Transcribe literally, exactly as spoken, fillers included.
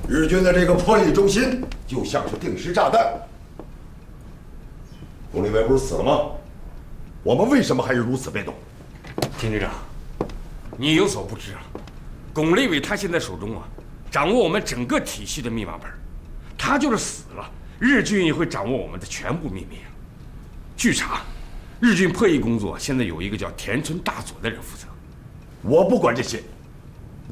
日军的这个破译中心就像是定时炸弹。龚立伟不是死了吗？我们为什么还是如此被动？ 田局长，你有所不知啊，龚立伟他现在手中啊，掌握我们整个体系的密码本，他就是死了，日军也会掌握我们的全部秘密啊。据查，日军破译工作现在有一个叫田村大佐的人负责。 我不管这些。